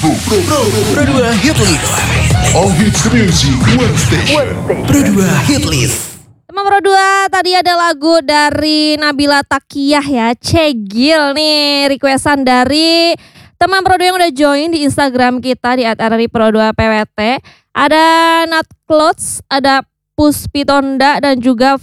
Pro 2 Hit List. All hits music, one station. Pro 2 Hit List. Teman Pro 2, tadi ada lagu dari Nabila Takiyah ya, Cegil nih, requestan dari teman Pro 2 yang udah join di Instagram kita di @RRI_Pro2PWT. Ada Nat Clothes, ada Puspitonda dan juga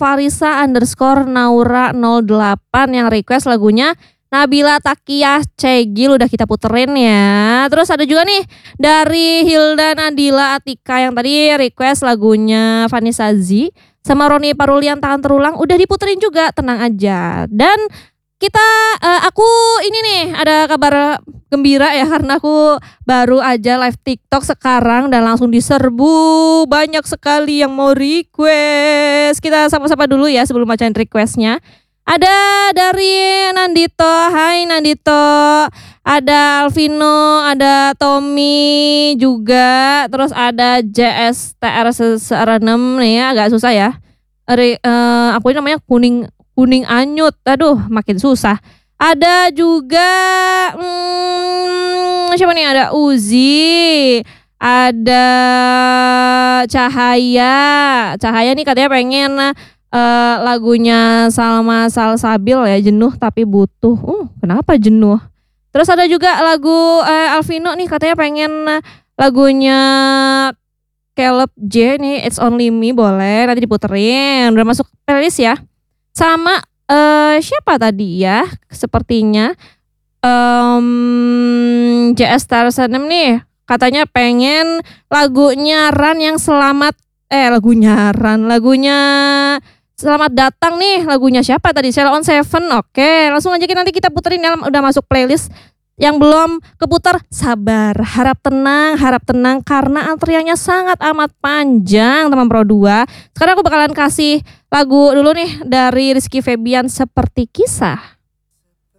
Farisa_Naura08 yang request lagunya Nabila Takiyah Cegil, udah kita puterin ya. Terus ada juga nih dari Hilda Nadila Atika yang tadi request lagunya Vanessa Z sama Roni Parulian Tangan Terulang, udah diputerin juga, tenang aja. Dan kita aku ini nih ada kabar gembira ya, karena aku baru aja live TikTok sekarang dan langsung diserbu banyak sekali yang mau request. Kita sapa-sapa dulu ya sebelum bacain requestnya. Ada dari Nandito, hai Nandito. Ada Alvino, ada Tommy juga. Terus ada JSTR6 nih ya, agak susah ya. Apa ini namanya, kuning anyut. Aduh, makin susah. Ada juga siapa nih? Ada Uzi. Ada Cahaya nih katanya pengen lagunya Salma Salsabil ya, Jenuh Tapi Butuh. Kenapa jenuh? Terus ada juga lagu Alvino nih katanya pengen lagunya Caleb J nih, It's Only Me, boleh nanti diputerin. Udah masuk playlist ya. Sama siapa tadi ya? Sepertinya JS Tarsanem nih katanya pengen lagunya Ran yang lagunya Selamat Datang nih, lagunya siapa tadi? Sheila on Seven. Oke, langsung aja nanti kita puterin ya, udah masuk playlist. Yang belum keputar, sabar, harap tenang karena antriannya sangat amat panjang teman Pro 2. Sekarang aku bakalan kasih lagu dulu nih dari Rizky Febian, Seperti Kisah.